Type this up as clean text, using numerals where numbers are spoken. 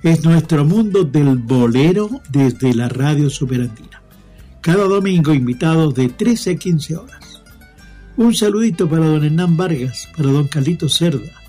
Es nuestro mundo del bolero desde la radio Superandina. Cada domingo invitados de 13 a 15 horas. Un saludito para don Hernán Vargas, para don Carlito Cerda,